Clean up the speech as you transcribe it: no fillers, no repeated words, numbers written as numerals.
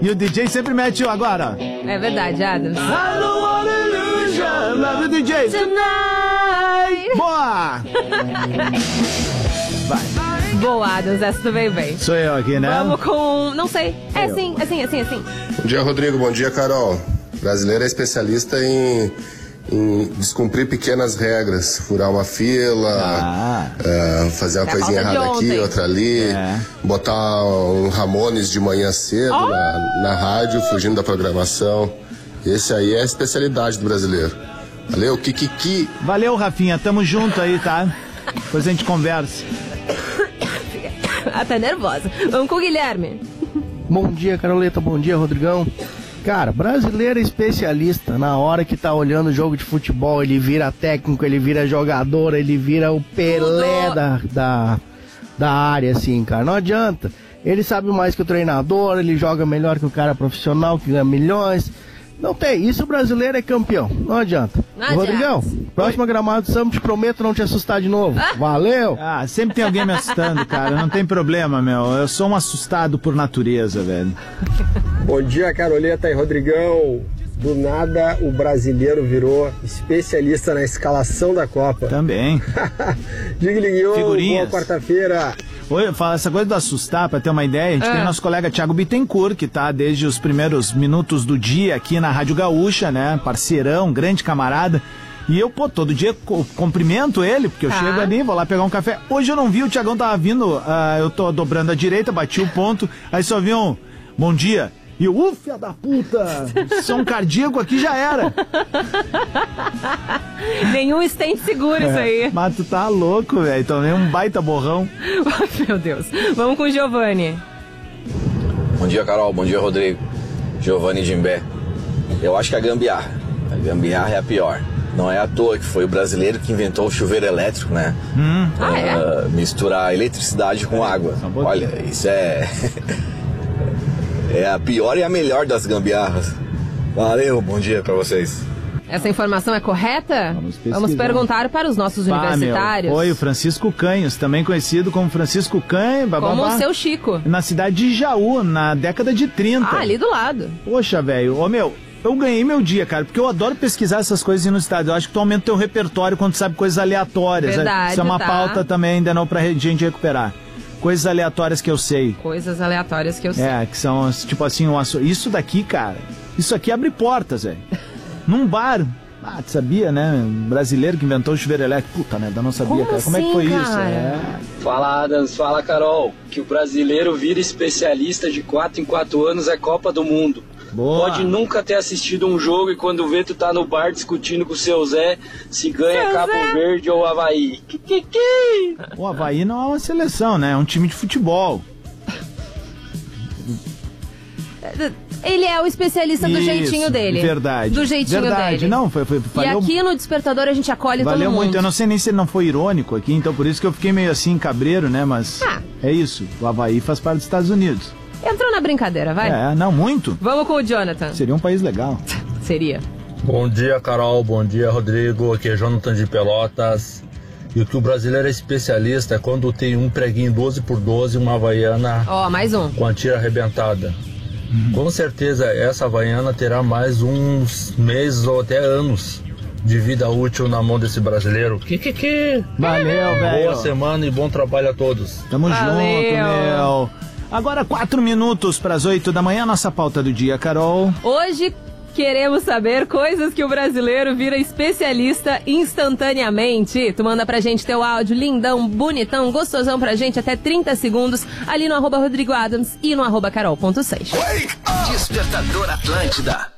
E o DJ sempre mete o agora. É verdade, Adams. I don't wanna lose you, love you, DJ. Tonight. Boa! Vai. Boa, Adams, essa tu veio bem. Sou eu aqui, né? Vamos com... Não sei. É assim. Bom dia, Rodrigo. Bom dia, Carol. O brasileiro é especialista em descumprir pequenas regras. Furar uma fila, fazer uma coisinha errada aqui, outra ali. Botar um Ramones de manhã cedo na rádio, fugindo da programação. Esse aí é a especialidade do brasileiro. Valeu, Kikiki. Valeu, Rafinha. Tamo junto aí, tá? Depois a gente conversa. Até nervosa. Vamos com o Guilherme. Bom dia, Caroleta. Bom dia, Rodrigão. Cara, brasileiro é especialista. Na hora que tá olhando o jogo de futebol, ele vira técnico, ele vira jogador, ele vira o Pelé da área, assim, cara. Não adianta. Ele sabe mais que o treinador, ele joga melhor que o cara profissional, que ganha milhões. Não tem. Isso o brasileiro é campeão. Não adianta. Rodrigão, próxima Gramado do Samba, te prometo não te assustar de novo. Valeu! Sempre tem alguém me assustando, cara. Não tem problema, meu. Eu sou um assustado por natureza, velho. Bom dia, Caroleta e Rodrigão. Do nada, o brasileiro virou especialista na escalação da Copa. Também. Digliguinho, boa quarta-feira. Oi, fala essa coisa do assustar, pra ter uma ideia, a gente tem o nosso colega Thiago Bittencourt, que tá desde os primeiros minutos do dia aqui na Rádio Gaúcha, né? Parceirão, grande camarada. E eu, todo dia cumprimento ele, porque eu chego ali, vou lá pegar um café. Hoje eu não vi, o Thiagão tava vindo, eu tô dobrando a direita, bati o ponto, aí só vi um bom dia. E o filha da puta, som cardíaco aqui já era. Nenhum estente seguro isso aí. Mas tu tá louco, velho, tomei um baita borrão. Meu Deus. Vamos com o Giovanni. Bom dia, Carol. Bom dia, Rodrigo. Giovanni de Imbé. Eu acho que a gambiarra é a pior. Não é à toa que foi o brasileiro que inventou o chuveiro elétrico, né? Misturar eletricidade com água. Olha, isso é... É a pior e a melhor das gambiarras. Valeu, bom dia pra vocês. Essa informação é correta? Vamos perguntar para os nossos universitários. Foi o Francisco Canhos, também conhecido como Francisco Canhos. Como o seu Chico. Na cidade de Jaú, na década de 30. Ali do lado. Poxa, velho. Eu ganhei meu dia, cara, porque eu adoro pesquisar essas coisas inusitadas. Eu acho que tu aumenta o teu repertório quando tu sabe coisas aleatórias. Verdade, isso é uma pauta também, ainda não pra gente recuperar. Coisas aleatórias que eu sei. Coisas aleatórias que eu sei. Que são, tipo assim, isso daqui, cara, isso aqui abre portas, velho. Num bar, tu sabia, né? Brasileiro que inventou o chuveiro elétrico. Puta, né? Eu não sabia, cara. Como é que foi isso? Fala, Adams. Fala, Carol. Que o brasileiro vira especialista de 4 em 4 anos é Copa do Mundo. Boa. Pode nunca ter assistido um jogo e quando vê tu tá no bar discutindo com o seu Zé se ganha Cabo Verde ou Avaí. O Avaí não é uma seleção, né? É um time de futebol. Ele é o especialista do jeitinho dele. Verdade. Do jeitinho dele. Não, e aqui no Despertador a gente acolhe todo mundo. Valeu muito. Eu não sei nem se ele não foi irônico aqui, então por isso que eu fiquei meio assim, cabreiro, né? Mas é isso. O Avaí faz parte dos Estados Unidos. Entrou na brincadeira, vai? Não, muito. Vamos com o Jonathan. Seria um país legal. Seria. Bom dia, Carol. Bom dia, Rodrigo. Aqui é Jonathan de Pelotas. E o que o brasileiro é especialista é quando tem um preguinho 12x12 e uma havaiana mais um. Com a tira arrebentada. Com certeza essa havaiana terá mais uns meses ou até anos de vida útil na mão desse brasileiro. Valeu, velho. Boa semana e bom trabalho a todos. Tamo junto, meu. Agora 4 minutos para as 8 da manhã, nossa pauta do dia, Carol. Hoje queremos saber coisas que o brasileiro vira especialista instantaneamente. Tu manda pra gente teu áudio lindão, bonitão, gostosão pra gente até 30 segundos ali no @Rodrigo Adams e no @Carol.6. Despertador Atlântida.